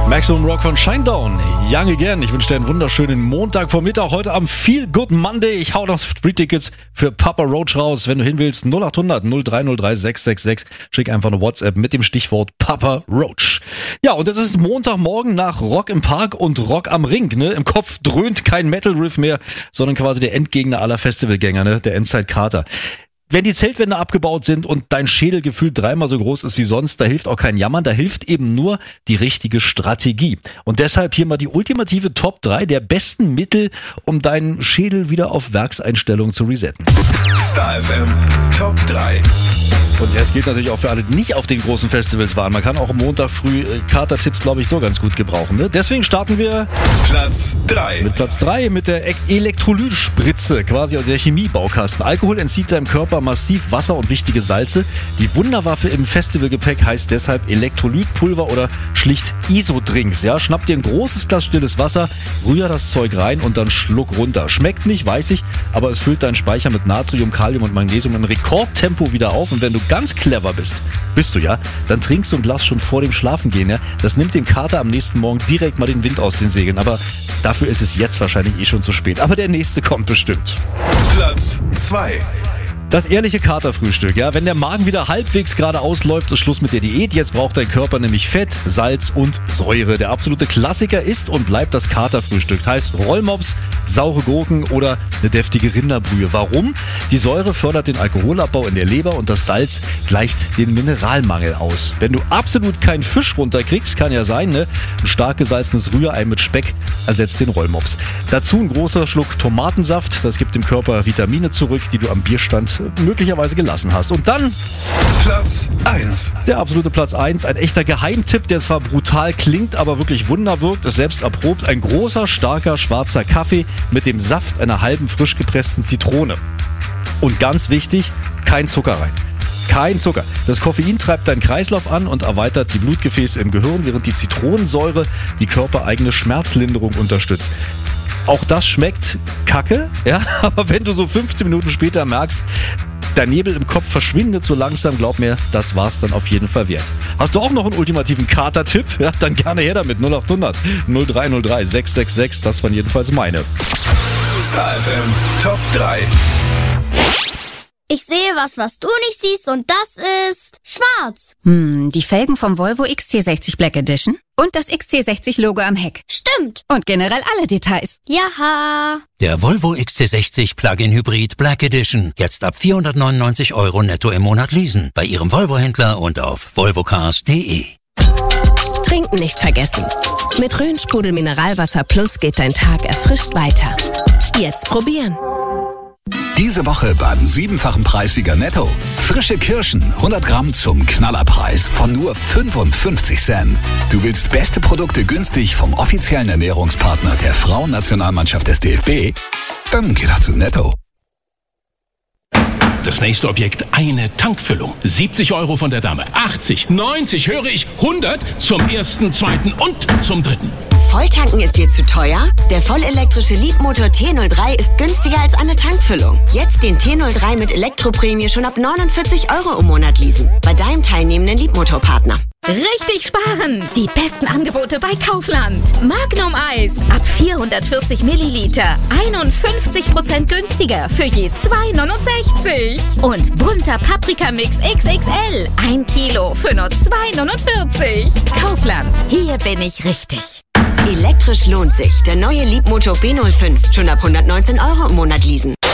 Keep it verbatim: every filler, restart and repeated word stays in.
Maximum Rock von Shinedown, Young Again. Ich wünsche dir einen wunderschönen Montagvormittag. Heute am Feel Good Monday. Ich hau noch Street-Tickets für Papa Roach raus. Wenn du hin willst, null acht hundert null drei null drei sechs sechs sechs. Schick einfach eine WhatsApp mit dem Stichwort Papa Roach. Ja, und es ist Montagmorgen nach Rock im Park und Rock am Ring. Ne? Im Kopf dröhnt kein Metal-Riff mehr, sondern quasi der Endgegner aller Festivalgänger, ne? Der Endzeit-Kater. Wenn die Zeltwände abgebaut sind und dein Schädel gefühlt dreimal so groß ist wie sonst, da hilft auch kein Jammern, da hilft eben nur die richtige Strategie. Und deshalb hier mal die ultimative Top drei der besten Mittel, um deinen Schädel wieder auf Werkseinstellung zu resetten. Star F M Top drei. Und es geht natürlich auch für alle, die nicht auf den großen Festivals waren. Man kann auch am Montag früh äh, Kater-Tipps, glaube ich, so ganz gut gebrauchen. Ne? Deswegen starten wir Platz drei. Mit Platz drei mit der Elektrolytspritze, quasi aus der Chemiebaukasten. Alkohol entzieht deinem Körper massiv Wasser und wichtige Salze. Die Wunderwaffe im Festivalgepäck heißt deshalb Elektrolytpulver oder schlicht Isodrinks. Ja, schnapp dir ein großes Glas stilles Wasser, rühr das Zeug rein und dann schluck runter. Schmeckt nicht, weiß ich, aber es füllt deinen Speicher mit Natrium, Kalium und Magnesium im Rekordtempo wieder auf. Und wenn du ganz clever bist, bist du ja, dann trinkst du ein Glas schon vor dem Schlafengehen. Ja? Das nimmt dem Kater am nächsten Morgen direkt mal den Wind aus den Segeln. Aber dafür ist es jetzt wahrscheinlich eh schon zu spät. Aber der nächste kommt bestimmt. Platz zwei. Das ehrliche Katerfrühstück, ja. Wenn der Magen wieder halbwegs gerade ausläuft, ist Schluss mit der Diät. Jetzt braucht dein Körper nämlich Fett, Salz und Säure. Der absolute Klassiker ist und bleibt das Katerfrühstück. Heißt Rollmops, saure Gurken oder eine deftige Rinderbrühe. Warum? Die Säure fördert den Alkoholabbau in der Leber und das Salz gleicht den Mineralmangel aus. Wenn du absolut keinen Fisch runterkriegst, kann ja sein, ne? Ein stark gesalzenes Rührei mit Speck ersetzt den Rollmops. Dazu ein großer Schluck Tomatensaft. Das gibt dem Körper Vitamine zurück, die du am Bierstand möglicherweise gelassen hast. Und dann Platz eins. Der absolute Platz eins, ein echter Geheimtipp, der zwar brutal klingt, aber wirklich Wunder wirkt, ist selbst erprobt. Ein großer, starker, schwarzer Kaffee mit dem Saft einer halben frisch gepressten Zitrone. Und ganz wichtig, kein Zucker rein. Kein Zucker. Das Koffein treibt deinen Kreislauf an und erweitert die Blutgefäße im Gehirn, während die Zitronensäure die körpereigene Schmerzlinderung unterstützt. Auch das schmeckt kacke, ja, aber wenn du so fünfzehn Minuten später merkst, dein Nebel im Kopf verschwindet so langsam, glaub mir, das war's dann auf jeden Fall wert. Hast du auch noch einen ultimativen Kater-Tipp? Ja, dann gerne her damit. null acht hundert null drei null drei sechs sechs sechs, das waren jedenfalls meine. Star F M Top drei. Ich sehe was, was du nicht siehst, und das ist schwarz. Hm, die Felgen vom Volvo X C sechzig Black Edition und das X C sechzig Logo am Heck. Stimmt. Und generell alle Details. Jaha. Der Volvo X C sechzig Plug-in Hybrid Black Edition. Jetzt ab vierhundertneunundneunzig Euro netto im Monat leasen. Bei Ihrem Volvo-Händler und auf volvocars punkt de. Trinken nicht vergessen. Mit Rhön-Sprudel Mineralwasser Plus geht dein Tag erfrischt weiter. Jetzt probieren. Diese Woche beim siebenfachen Preissieger Netto. Frische Kirschen, hundert Gramm zum Knallerpreis von nur fünfundfünfzig Cent. Du willst beste Produkte günstig vom offiziellen Ernährungspartner der Frauennationalmannschaft des D F B? Dann geh doch zu Netto. Das nächste Objekt, eine Tankfüllung. siebzig Euro von der Dame. achtzig, neunzig, höre ich, hundert zum ersten, zweiten und zum dritten. Volltanken ist dir zu teuer? Der vollelektrische Leapmotor T null drei ist günstiger als eine Tankfüllung. Jetzt den T null drei mit Elektroprämie schon ab neunundvierzig Euro im Monat leasen. Bei deinem teilnehmenden Leapmotorpartner. Richtig sparen! Die besten Angebote bei Kaufland. Magnum Eis ab vierhundertvierzig Milliliter. einundfünfzig Prozent günstiger für je zwei neunundsechzig. Und bunter Paprikamix X X L. Ein Kilo für nur zwei neunundvierzig. Kaufland. Hier bin ich richtig. Elektrisch lohnt sich. Der neue Leapmotor B null fünf. Schon ab hundertneunzehn Euro im Monat leasen.